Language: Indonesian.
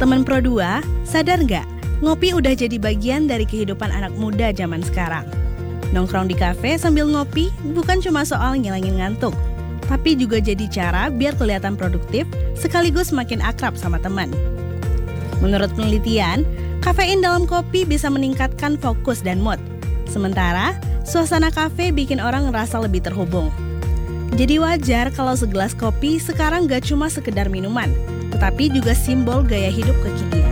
Teman Pro 2, sadar nggak? Ngopi udah jadi bagian dari kehidupan anak muda zaman sekarang. Nongkrong di kafe sambil ngopi bukan cuma soal ngilangin ngantuk, tapi juga jadi cara biar kelihatan produktif sekaligus makin akrab sama teman. Menurut penelitian, kafein dalam kopi bisa meningkatkan fokus dan mood. Sementara, suasana kafe bikin orang ngerasa lebih terhubung. Jadi wajar kalau segelas kopi sekarang gak cuma sekedar minuman, tetapi juga simbol gaya hidup kekinian.